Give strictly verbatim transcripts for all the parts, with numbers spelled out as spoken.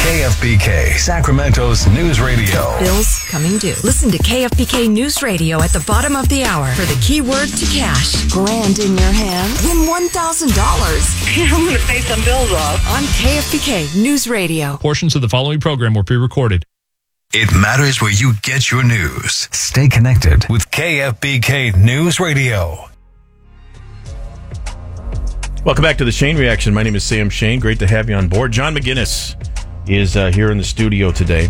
K F B K, Sacramento's news radio. Bills coming due. Listen to K F B K News Radio at the bottom of the hour for the keyword to cash. Grand in your hand. Win one thousand dollars. I'm going to pay some bills off. On K F B K News Radio. Portions of the following program were pre-recorded. It matters where you get your news. Stay connected with K F B K News Radio. Welcome back to the Shane Reaction. My name is Sam Shane. Great to have you on board. John McGinnis is uh, here in the studio today.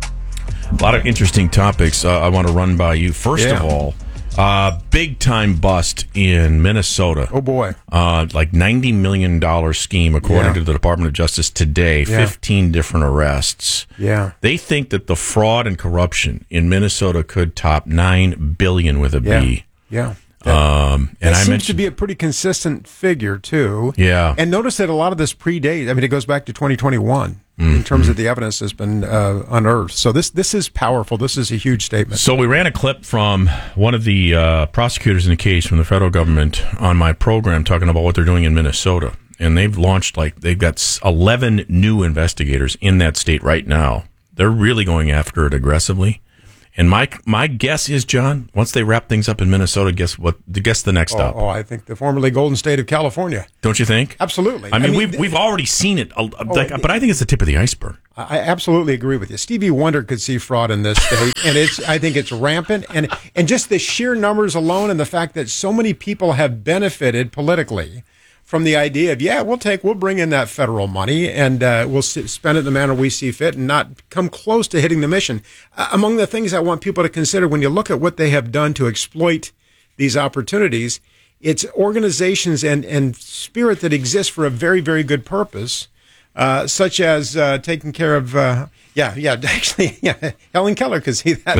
A lot of interesting topics uh, I want to run by you. First yeah. of all, uh, big-time bust in Minnesota. Oh, boy. Uh, like ninety million dollars scheme, according yeah. to the Department of Justice today. Yeah. fifteen different arrests. Yeah. They think that the fraud and corruption in Minnesota could top nine billion dollars with a yeah. B. Yeah. That, um, and it I seems mentioned, to be a pretty consistent figure, too. Yeah. And notice that a lot of this predates, I mean, it goes back to twenty twenty-one mm-hmm. in terms of the evidence that's been uh, unearthed. So this this is powerful. This is a huge statement. So we ran a clip from one of the uh, prosecutors in the case from the federal government on my program talking about what they're doing in Minnesota. And they've launched, like, they've got eleven new investigators in that state right now. They're really going after it aggressively. And my my guess is, John, once they wrap things up in Minnesota, guess what? Guess the next oh, stop. Oh, I think the formerly golden state of California. Don't you think? Absolutely. I mean, I mean we've th- we've already seen it, uh, oh, like, but I think it's the tip of the iceberg. I absolutely agree with you. Stevie Wonder could see fraud in this state, and it's I think it's rampant. And and just the sheer numbers alone, and the fact that so many people have benefited politically from the idea of, yeah, we'll take, we'll bring in that federal money and uh, we'll s- spend it in the manner we see fit and not come close to hitting the mission. Uh, among the things I want people to consider when you look at what they have done to exploit these opportunities, it's organizations and, and spirit that exist for a very, very good purpose, uh, such as uh, taking care of, uh, yeah, yeah, actually, yeah, Helen Keller could see that.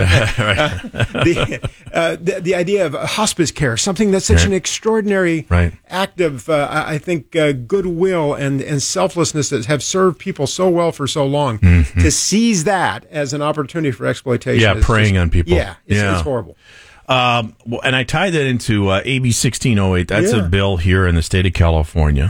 uh, the, uh, the the idea of hospice care, something that's such right. an extraordinary right. act of, uh, I think, uh, goodwill and, and selflessness that have served people so well for so long. Mm-hmm. To seize that as an opportunity for exploitation. Yeah, preying just, on people. Yeah, it's, yeah. it's horrible. Um, well, and I tied that into uh, A B sixteen oh eight. That's yeah. a bill here in the state of California.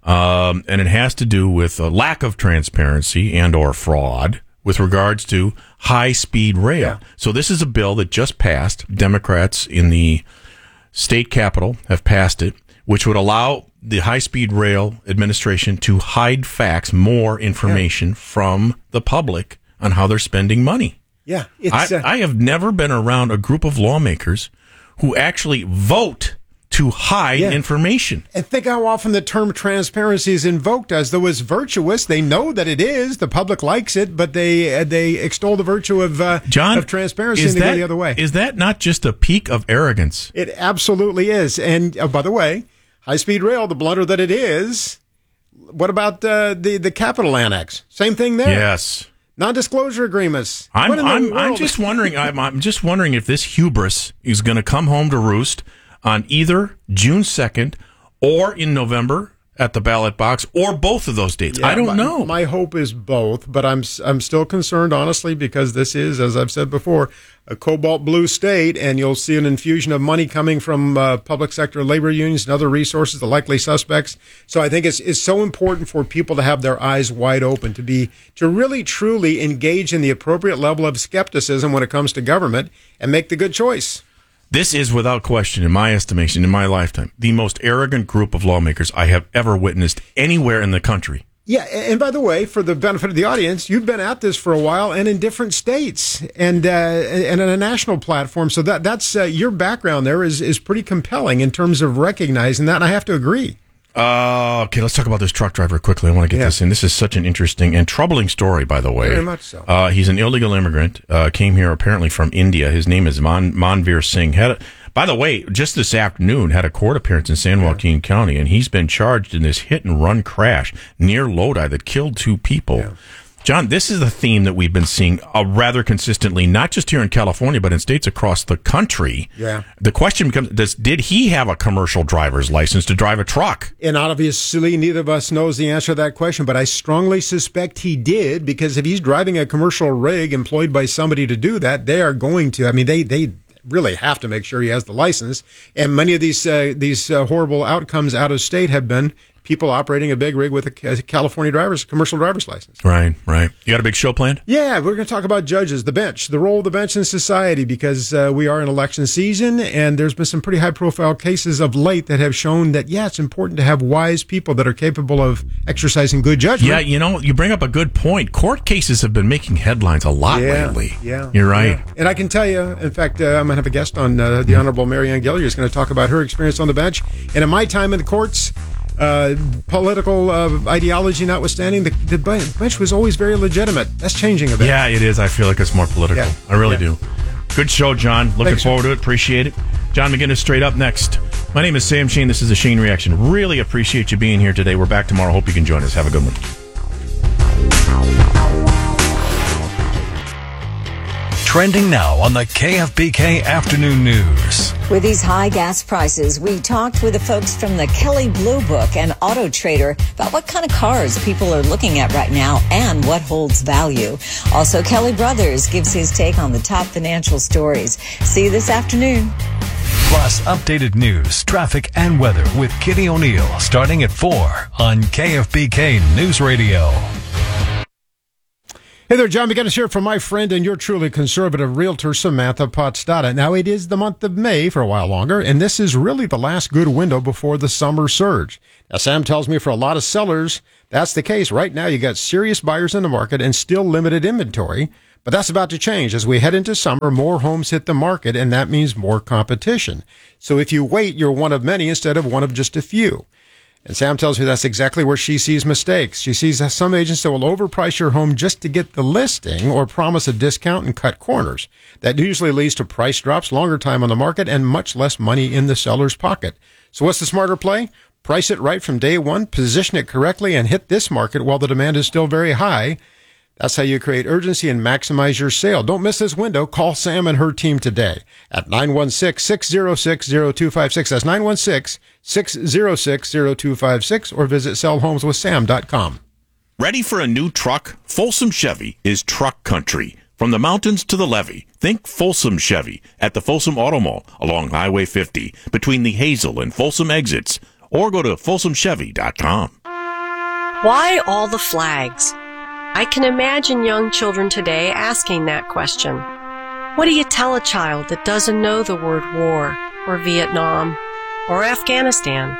Um, and it has to do with a lack of transparency and or fraud with regards to high-speed rail. Yeah. So this is a bill that just passed. Democrats in the state capitol have passed it, which would allow the high-speed rail administration to hide facts, more information yeah. from the public on how they're spending money. Yeah, it's, I, uh, I have never been around a group of lawmakers who actually vote to hide yeah. information. And think how often the term transparency is invoked as though it's virtuous. They know that it is. The public likes it, but they uh, they extol the virtue of uh, John, of transparency is and they that, go the other way. Is that not just a peak of arrogance? It absolutely is. And uh, by the way, high-speed rail, the blunter that it is, what about uh, the, the Capitol Annex? Same thing there. Yes. Non-disclosure agreements. I'm I'm, world? I'm just wondering. I'm, I'm just wondering if this hubris is going to come home to roost on either June second or in November at the ballot box, or both of those dates. Yeah, I don't my, know. My hope is both, but I'm I'm still concerned, honestly, because this is, as I've said before, a cobalt blue state, and you'll see an infusion of money coming from uh, public sector labor unions and other resources, the likely suspects. So I think it's it's so important for people to have their eyes wide open, to be to really truly engage in the appropriate level of skepticism when it comes to government and make the good choice. This is, without question, in my estimation, in my lifetime, the most arrogant group of lawmakers I have ever witnessed anywhere in the country. Yeah, and by the way, for the benefit of the audience, you've been at this for a while and in different states and uh, and on a national platform. So that that's uh, your background there is, is pretty compelling in terms of recognizing that, and I have to agree. Uh, okay, let's talk about this truck driver quickly. I want to get yeah. this in. This is such an interesting and troubling story, by the way. Very much so. Uh, he's an illegal immigrant, uh, came here apparently from India. His name is Man- Manveer Singh. Had a, by the way, just this afternoon, had a court appearance in San Joaquin yeah. County, and he's been charged in this hit-and-run crash near Lodi that killed two people. Yeah. John, this is the theme that we've been seeing uh, rather consistently, not just here in California, but in states across the country. Yeah. The question becomes, does, did he have a commercial driver's license to drive a truck? And obviously, neither of us knows the answer to that question, but I strongly suspect he did, because if he's driving a commercial rig employed by somebody to do that, they are going to, I mean, they, they really have to make sure he has the license. And many of these uh, these uh, horrible outcomes out of state have been people operating a big rig with a, a California driver's commercial driver's license. Right, right. You got a big show planned? Yeah, we're going to talk about judges, the bench, the role of the bench in society, because uh, we are in election season, and there's been some pretty high-profile cases of late that have shown that, yeah, it's important to have wise people that are capable of exercising good judgment. Yeah, you know, you bring up a good point. Court cases have been making headlines a lot yeah, lately. Yeah, You're right. Yeah. And I can tell you, in fact, uh, I'm going to have a guest on, uh, the Honorable Marianne Gilliard is going to talk about her experience on the bench. And in my time in the courts, uh, political uh, ideology notwithstanding, the, the bench was always very legitimate. That's changing a bit. Yeah, it is. I feel like it's more political. Yeah. I really Yeah. do. Good show, John. Looking Thanks, forward to it. Appreciate it. John McGinnis straight up next. My name is Sam Shane. This is the Shane Reaction. Really appreciate you being here today. We're back tomorrow. Hope you can join us. Have a good one. Trending now on the K F B K Afternoon News. With these high gas prices, we talked with the folks from the Kelley Blue Book and Auto Trader about what kind of cars people are looking at right now and what holds value. Also, Kelly Brothers gives his take on the top financial stories. See you this afternoon. Plus, updated news, traffic, and weather with Kitty O'Neill starting at four on K F B K News Radio. Hey there, John McGinnis here from my friend and your truly conservative realtor, Samantha Potstata. Now, it is the month of May for a while longer, and this is really the last good window before the summer surge. Now, Sam tells me for a lot of sellers, that's the case. Right now, you got serious buyers in the market and still limited inventory, but that's about to change. As we head into summer, more homes hit the market, and that means more competition. So if you wait, you're one of many instead of one of just a few. And Sam tells me that's exactly where she sees mistakes. She sees some agents that will overprice your home just to get the listing or promise a discount and cut corners. That usually leads to price drops, longer time on the market, and much less money in the seller's pocket. So what's the smarter play? Price it right from day one, position it correctly, and hit this market while the demand is still very high. That's how you create urgency and maximize your sale. Don't miss this window. Call Sam and her team today at nine one six, six zero six, zero two five six. That's nine one six, six zero six, zero two five six, or visit sell homes with sam dot com. Ready for a new truck? Folsom Chevy is truck country. From the mountains to the levee, think Folsom Chevy at the Folsom Auto Mall along Highway fifty between the Hazel and Folsom exits, or go to folsom chevy dot com. Why all the flags? I can imagine young children today asking that question. What do you tell a child that doesn't know the word war, or Vietnam, or Afghanistan?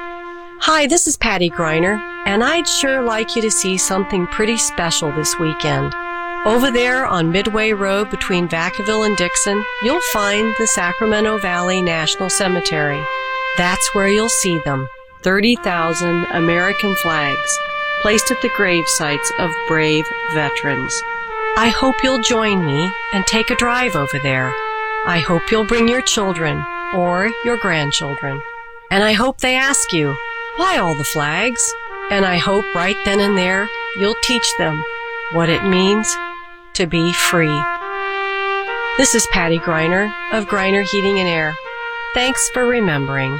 Hi, this is Patty Greiner, and I'd sure like you to see something pretty special this weekend. Over there on Midway Road between Vacaville and Dixon, you'll find the Sacramento Valley National Cemetery. That's where you'll see them, thirty thousand American flags, placed at the grave sites of brave veterans. I hope you'll join me and take a drive over there. I hope you'll bring your children or your grandchildren. And I hope they ask you, why all the flags? And I hope right then and there you'll teach them what it means to be free. This is Patty Greiner of Greiner Heating and Air. Thanks for remembering.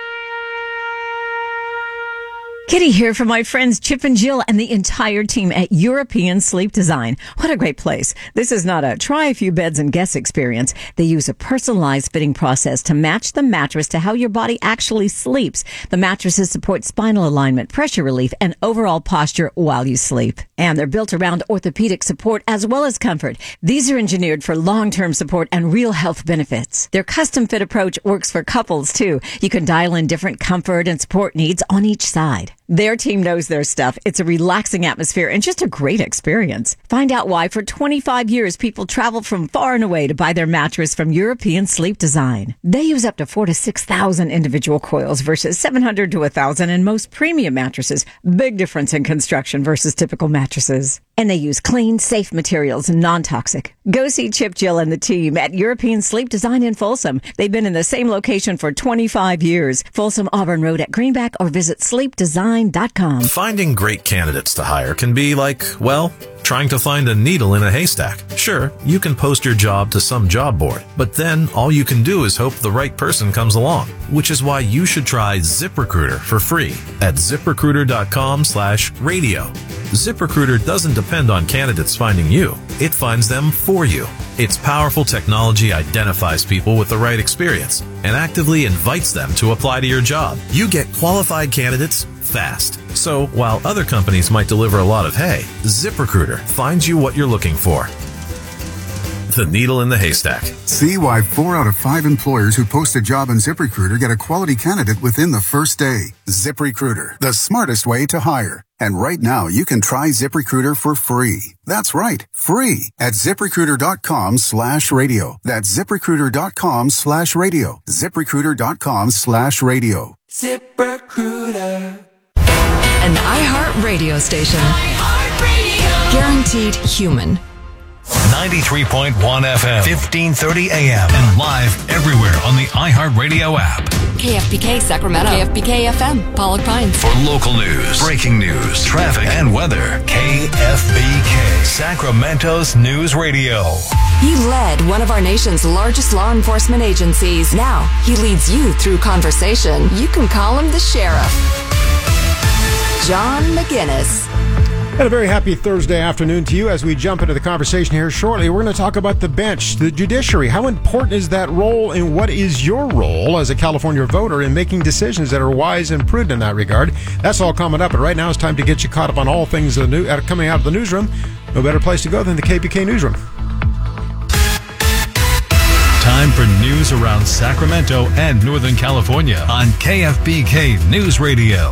Kitty here from my friends Chip and Jill and the entire team at European Sleep Design. What a great place. This is not a try a few beds and guess experience. They use a personalized fitting process to match the mattress to how your body actually sleeps. The mattresses support spinal alignment, pressure relief, and overall posture while you sleep. And they're built around orthopedic support as well as comfort. These are engineered for long-term support and real health benefits. Their custom fit approach works for couples too. You can dial in different comfort and support needs on each side. Their team knows their stuff. It's a relaxing atmosphere and just a great experience. Find out why for twenty-five years people travel from far and away to buy their mattress from European Sleep Design. They use up to four to six thousand individual coils versus seven hundred to one thousand in most premium mattresses. Big difference in construction versus typical mattresses. And they use clean, safe materials and non-toxic. Go see Chip, Jill, and the team at European Sleep Design in Folsom. They've been in the same location for twenty-five years. Folsom Auburn Road at Greenback, or visit sleep design dot com. Finding great candidates to hire can be like, well, trying to find a needle in a haystack. Sure, you can post your job to some job board, but then all you can do is hope the right person comes along, which is why you should try ZipRecruiter for free at zip recruiter dot com slash radio. ZipRecruiter doesn't depend on candidates finding you. It finds them for you. Its powerful technology identifies people with the right experience and actively invites them to apply to your job. You get qualified candidates fast. So while other companies might deliver a lot of hay, ZipRecruiter finds you what you're looking for. The needle in the haystack. See why four out of five employers who post a job on ZipRecruiter get a quality candidate within the first day. ZipRecruiter, the smartest way to hire. And right now, you can try ZipRecruiter for free. That's right, free at ZipRecruiter.com slash radio. That's ZipRecruiter.com slash radio. ZipRecruiter.com slash radio. ZipRecruiter. An iHeart radio station. iHeartRadio. Guaranteed human. ninety-three point one F M, fifteen thirty A M, and live everywhere on the iHeartRadio app. K F B K Sacramento. K F B K F M, Pollock Pines. For local news, breaking news, traffic, and weather, K F B K, Sacramento's news radio. He led one of our nation's largest law enforcement agencies. Now he leads you through conversation. You can call him the sheriff. John McGinnis. And a very happy Thursday afternoon to you. As we jump into the conversation here shortly, we're going to talk about the bench, the judiciary. How important is that role, and what is your role as a California voter in making decisions that are wise and prudent in that regard? That's all coming up, but right now it's time to get you caught up on all things the new, uh, coming out of the newsroom. No better place to go than the K P K newsroom. Time for news around Sacramento and Northern California on K F B K News Radio.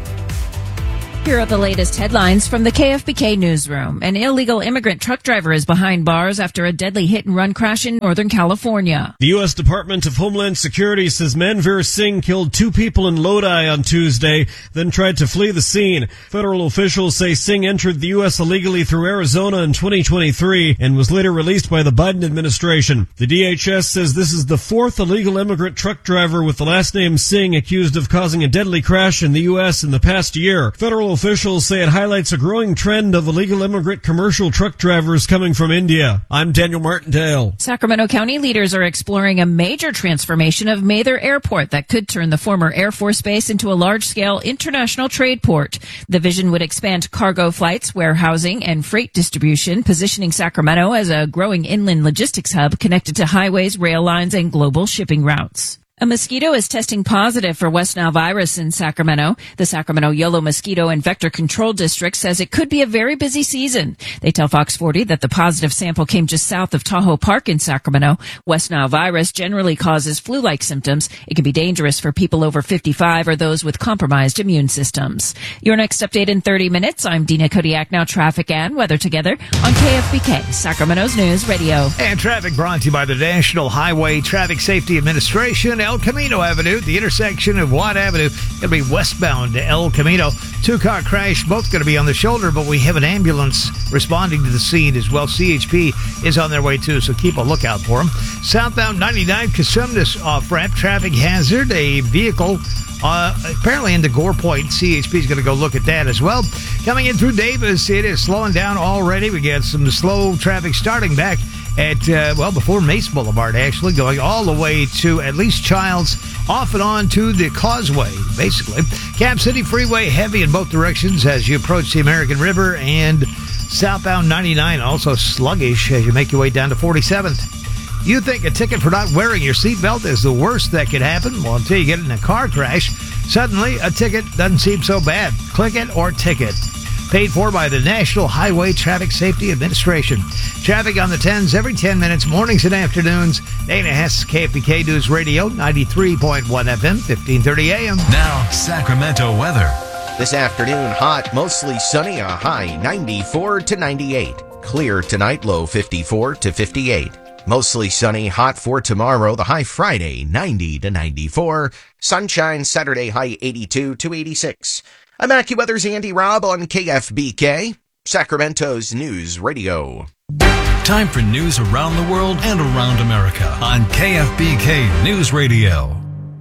Here are the latest headlines from the K F B K newsroom. An illegal immigrant truck driver is behind bars after a deadly hit-and-run crash in Northern California. The U S Department of Homeland Security says Manveer Singh killed two people in Lodi on Tuesday, then tried to flee the scene. Federal officials say Singh entered the U S illegally through Arizona in twenty twenty-three and was later released by the Biden administration. The D H S says this is the fourth illegal immigrant truck driver with the last name Singh accused of causing a deadly crash in the U S in the past year. Federal officials say it highlights a growing trend of illegal immigrant commercial truck drivers coming from India. I'm Daniel Martindale. Sacramento County leaders are exploring a major transformation of Mather Airport that could turn the former Air Force Base into a large-scale international trade port. The vision would expand cargo flights, warehousing, and freight distribution, positioning Sacramento as a growing inland logistics hub connected to highways, rail lines, and global shipping routes. A mosquito is testing positive for West Nile virus in Sacramento. The Sacramento Yellow Mosquito and Vector Control District says it could be a very busy season. They tell Fox forty that the positive sample came just south of Tahoe Park in Sacramento. West Nile virus generally causes flu-like symptoms. It can be dangerous for people over fifty-five or those with compromised immune systems. Your next update in thirty minutes. I'm Dina Kodiak. Now traffic and weather together on K F B K, Sacramento's News Radio. And traffic brought to you by the National Highway Traffic Safety Administration. El Camino Avenue, the intersection of Watt Avenue, going to be westbound to El Camino. Two-car crash, both going to be on the shoulder, but we have an ambulance responding to the scene as well. C H P is on their way too, so keep a lookout for them. Southbound ninety-nine, Cosumnes off-ramp, traffic hazard, a vehicle Uh, apparently into Gore Point. C H P is going to go look at that as well. Coming in through Davis, it is slowing down already. We got some slow traffic starting back at, uh, well, before Mace Boulevard, actually, going all the way to at least Childs, off and on to the Causeway, basically. Cap City Freeway, heavy in both directions as you approach the American River, and southbound ninety-nine, also sluggish as you make your way down to forty-seventh. You think a ticket for not wearing your seatbelt is the worst that could happen? Well, until you get in a car crash, suddenly a ticket doesn't seem so bad. Click it or ticket. Paid for by the National Highway Traffic Safety Administration. Traffic on the tens every ten minutes, mornings and afternoons. Dana Hess, K F B K News Radio, ninety-three point one F M, fifteen thirty A M. Now, Sacramento weather. This afternoon, hot, mostly sunny, a high ninety-four to ninety-eight. Clear tonight, low fifty-four to fifty-eight. Mostly sunny, hot for tomorrow, the high Friday, ninety to ninety-four. Sunshine Saturday, high eighty-two to eighty-six. I'm AccuWeather's Andy Robb on K F B K, Sacramento's News Radio. Time for news around the world and around America on K F B K News Radio.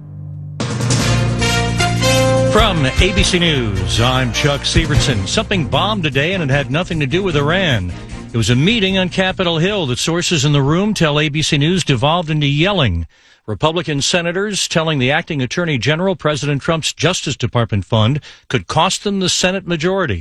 From A B C News, I'm Chuck Severson. Something bombed today, and it had nothing to do with Iran. It was a meeting on Capitol Hill that sources in the room tell A B C News devolved into yelling. Republican senators telling the acting attorney general President Trump's Justice Department fund could cost them the Senate majority.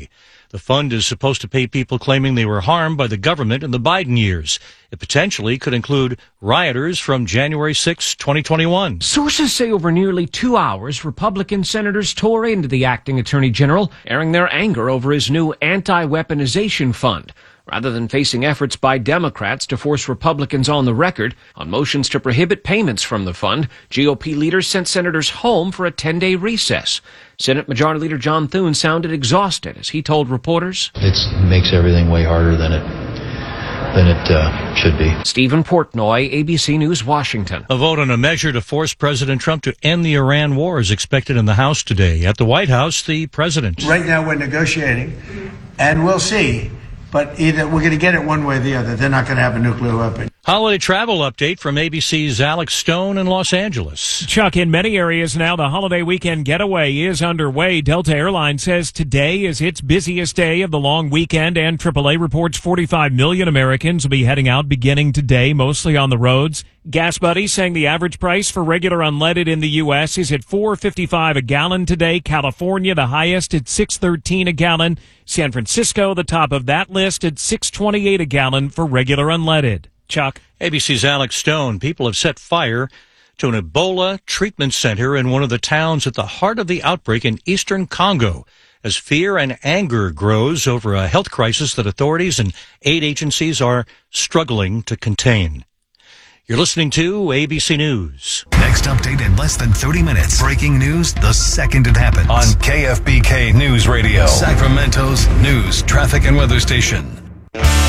The fund is supposed to pay people claiming they were harmed by the government in the Biden years. It potentially could include rioters from January sixth, twenty twenty-one. Sources say over nearly two hours, Republican senators tore into the acting attorney general, airing their anger over his new anti-weaponization fund. Rather than facing efforts by Democrats to force Republicans on the record on motions to prohibit payments from the fund, G O P leaders sent senators home for a ten-day recess. Senate Majority Leader John Thune sounded exhausted as he told reporters, "It makes everything way harder than it than it uh, should be." Stephen Portnoy, A B C News, Washington. A vote on a measure to force President Trump to end the Iran war is expected in the House today. At the White House, the president. Right now we're negotiating, and we'll see. But either we're going to get it one way or the other. They're not going to have a nuclear weapon. Holiday travel update from A B C's Alex Stone in Los Angeles. Chuck, in many areas now, the holiday weekend getaway is underway. Delta Airlines says today is its busiest day of the long weekend, and triple A reports forty-five million Americans will be heading out beginning today, mostly on the roads. Gas Buddy saying the average price for regular unleaded in the U S is at four fifty-five a gallon today. California, the highest at six thirteen a gallon. San Francisco, the top of that list at six twenty-eight a gallon for regular unleaded. Chuck. A B C's Alex Stone. People have set fire to an Ebola treatment center in one of the towns at the heart of the outbreak in eastern Congo as fear and anger grows over a health crisis that authorities and aid agencies are struggling to contain. You're listening to A B C News. Next update in less than thirty minutes. Breaking news the second it happens. On K F B K News Radio. Sacramento's news, traffic, and weather station.